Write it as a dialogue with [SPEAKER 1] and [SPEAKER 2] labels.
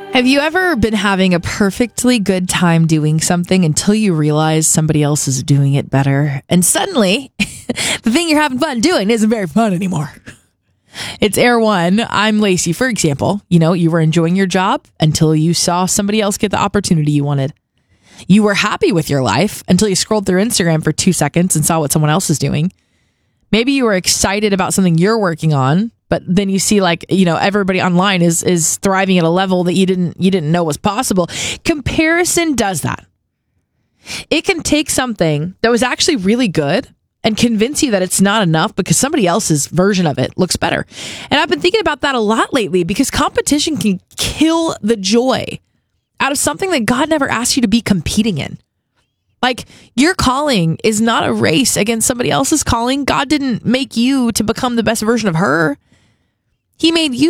[SPEAKER 1] Have you ever been having a perfectly good time doing something until you realize somebody else is doing it better? And suddenly, the thing you're having fun doing isn't very fun anymore. It's Air One. I'm Lacey. For example, you were enjoying your job until you saw somebody else get the opportunity you wanted. You were happy with your life until you scrolled through Instagram for 2 seconds and saw what someone else is doing. Maybe you were excited about something you're working on, but then you see everybody online is thriving at a level that you didn't know was possible. Comparison does that. It can take something that was actually really good and convince you that it's not enough because somebody else's version of it looks better. And I've been thinking about that a lot lately because competition can kill the joy out of something that God never asked you to be competing in. Like, your calling is not a race against somebody else's calling. God didn't make you to become the best version of her. He made you